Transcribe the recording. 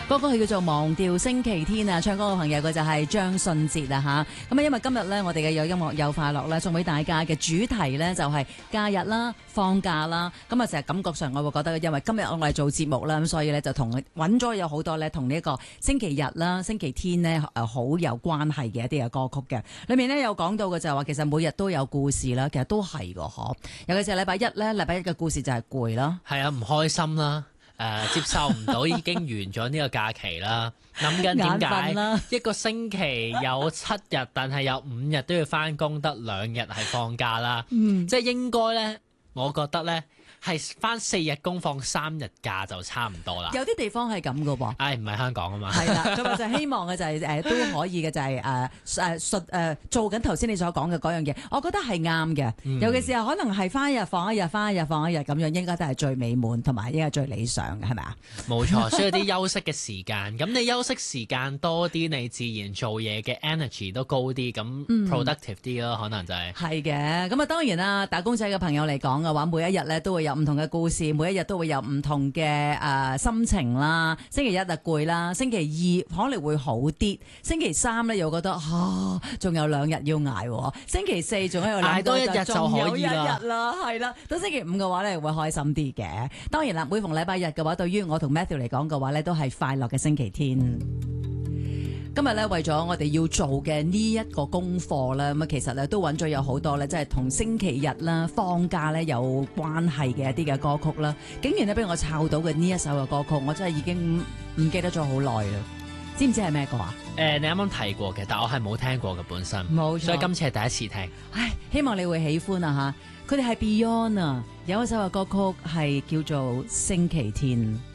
歌曲係叫做《忘掉星期天》啊，唱歌嘅朋友佢就係張信哲啊嚇。咁啊，因為今日咧，我哋嘅有音樂有快樂咧，送俾大家嘅主題咧就係假日啦、放假啦。咁啊，成日感覺上我會覺得，因為今日我哋做節目啦，咁所以咧就同揾咗有好多咧同呢一個星期日啦、星期天咧好有關係嘅一啲嘅歌曲嘅。裏面咧有講到嘅就係話，其實每日都有故事啦，其實都係㗎嗬。尤其是禮拜一咧，禮拜一嘅故事就係攰啦， 係啊，唔開心啦。接受唔到已經完咗呢個假期啦，諗緊點解一個星期有7日，但係有5日都要返工，得2日係放假啦。即係應該咧，我覺得咧係返4日工放3日假就差唔多啦。 有啲地方係咁噶噃， 唔係香港啊嘛。 係啦，咁就希望嘅就係都可以嘅，就係做緊頭先你所講嘅嗰樣嘢，我覺得係啱嘅。尤其是可能係返一日放一日，返一日放一日咁樣，應該都係最美滿同埋應該最理想嘅，係咪啊？ 冇錯，需要啲休息嘅時間。咁你休息時間多啲，你自然做嘢嘅 energy 都高啲，咁 productive 啲咯，可能就係。係嘅，咁啊當然啦，打工仔嘅朋友嚟講嘅話，每一日咧都會有唔同嘅故事，每一日都會有唔同嘅心情啦。星期一就攰啦，星期二可能會好啲，星期三咧又覺得仲有2日要捱，星期四仲喺度捱多1日就可以啦。 係啦，到星期五嘅話咧會開心啲嘅。當然啦，每逢禮拜日嘅話，對於我同 Matthew 嚟講嘅話咧，都係快樂嘅星期天。今日咧為咗我哋要做嘅呢一個功課咧，咁其實咧都揾咗有好多咧，即係同星期日啦、放假咧有關係嘅一啲嘅歌曲啦。竟然咧俾我抄到嘅呢一首嘅歌曲，我真係已經唔記得咗好耐啦。知唔知係咩歌啊？ 你啱啱提過嘅，但我係冇聽過嘅本身， 冇錯， 所以今次係第一次聽。 希望你會喜歡啊嚇！佢哋係 Beyond 啊，有一首嘅歌曲係叫做《星期天》。